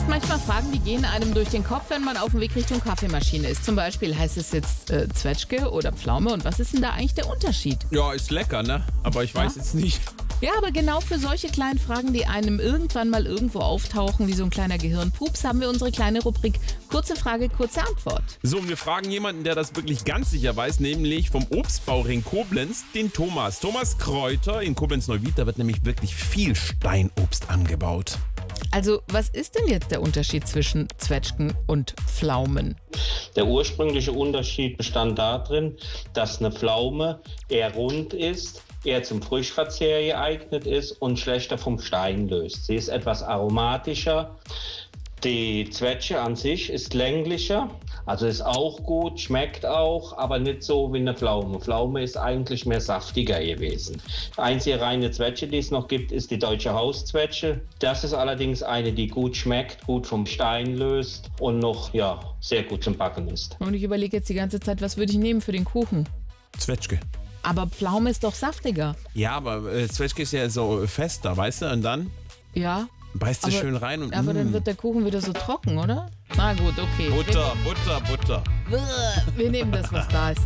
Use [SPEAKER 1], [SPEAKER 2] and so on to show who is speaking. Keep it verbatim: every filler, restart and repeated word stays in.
[SPEAKER 1] hast manchmal Fragen, die gehen einem durch den Kopf, wenn man auf dem Weg Richtung Kaffeemaschine ist. Zum Beispiel heißt es jetzt äh, Zwetschge oder Pflaume. Und was ist denn da eigentlich der Unterschied?
[SPEAKER 2] Ja, ist lecker, ne? Aber ich weiß
[SPEAKER 1] Ja?
[SPEAKER 2] jetzt nicht.
[SPEAKER 1] Ja, aber genau für solche kleinen Fragen, die einem irgendwann mal irgendwo auftauchen, wie so ein kleiner Gehirnpups, haben wir unsere kleine Rubrik Kurze Frage, kurze Antwort.
[SPEAKER 2] So, und wir fragen jemanden, der das wirklich ganz sicher weiß, nämlich vom Obstbauring Koblenz, den Thomas. Thomas Kräuter in Koblenz-Neuwied, da wird nämlich wirklich viel Steinobst angebaut.
[SPEAKER 1] Also, was ist denn jetzt der Unterschied zwischen Zwetschgen und Pflaumen?
[SPEAKER 3] Der ursprüngliche Unterschied bestand darin, dass eine Pflaume eher rund ist, eher zum Frischverzehr geeignet ist und schlechter vom Stein löst. Sie ist etwas aromatischer. Die Zwetsche an sich ist länglicher, also ist auch gut, schmeckt auch, aber nicht so wie eine Pflaume. Pflaume ist eigentlich mehr saftiger gewesen. Die einzige reine Zwetsche, die es noch gibt, ist die deutsche Hauszwetsche. Das ist allerdings eine, die gut schmeckt, gut vom Stein löst und noch ja, sehr gut zum Backen ist.
[SPEAKER 1] Und ich überlege jetzt die ganze Zeit, was würde ich nehmen für den Kuchen?
[SPEAKER 2] Zwetschge.
[SPEAKER 1] Aber Pflaume ist doch saftiger.
[SPEAKER 2] Ja, aber äh, Zwetschge ist ja so fester, weißt du? Und dann
[SPEAKER 1] Ja,
[SPEAKER 2] beißt du
[SPEAKER 1] Aber-
[SPEAKER 2] schön rein und
[SPEAKER 1] aber
[SPEAKER 2] mm.
[SPEAKER 1] dann wird der Kuchen wieder so trocken, oder? Na gut, okay.
[SPEAKER 2] Butter, Butter, Butter.
[SPEAKER 1] Wir, wir nehmen das, was da ist.